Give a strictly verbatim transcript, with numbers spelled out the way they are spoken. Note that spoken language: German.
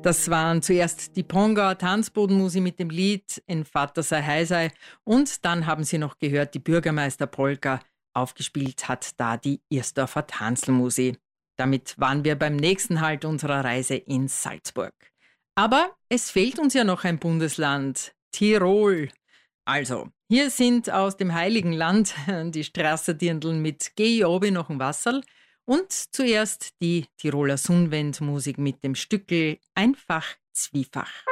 Das waren zuerst die Pongauer Tanzbodenmusi mit dem Lied En Vater sei hei sei und dann haben Sie noch gehört die Bürgermeister-Polka. Aufgespielt hat da die Irsdorfer Tanzlmusi. Damit waren wir beim nächsten Halt unserer Reise in Salzburg. Aber es fehlt uns ja noch ein Bundesland, Tirol. Also, hier sind aus dem Heiligen Land die Strasserdirndln mit Geh ich obi noch ein Wasserl und zuerst die Tiroler Sundwendmusik mit dem Stückel Einfach Zwiefach.